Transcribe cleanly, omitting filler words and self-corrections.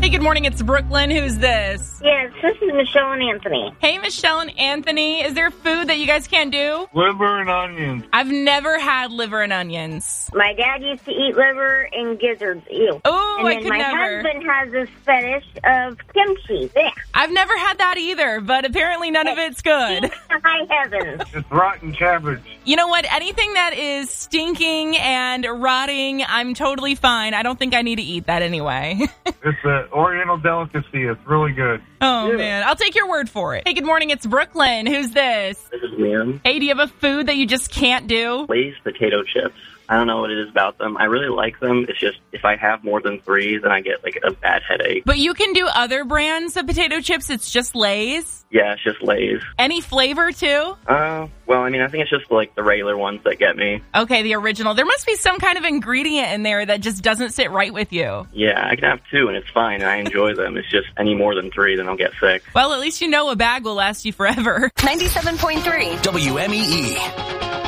Hey, good morning. It's Brooklyn. Who's this? Yes, this is Michelle and Anthony. Hey, Michelle and Anthony. Is there food that you guys can't do? Liver and onions. I've never had liver and onions. My dad used to eat liver and gizzards. Ew. Oh, and I then could my never. husband has this fetish of kimchi. Yeah. I've never had that either, but apparently none of it's good. High heavens. It's rotten cabbage. You know what? Anything that is stinking and rotting, I'm totally fine. I don't think I need to eat that anyway. It's an Oriental delicacy. It's really good. Oh, man. I'll take your word for it. Hey, good morning. It's Brooklyn. Who's this? This is Liam. Hey, do you have a food that you just can't do? Lay's potato chips. I don't know what it is about them. I really like them. It's just if I have more than 3, then I get like a bad headache. But you can do other brands of potato chips. It's just Lay's. Yeah, it's just Lay's. Any flavor, too? Well, I mean, I think it's just like the regular ones that get me. Okay, the original. There must be some kind of ingredient in there that just doesn't sit right with you. Yeah, I can have 2 and it's fine. And I enjoy them. It's just any more than 3, then I'll get sick. Well, at least you know a bag will last you forever. 97.3 WMEE.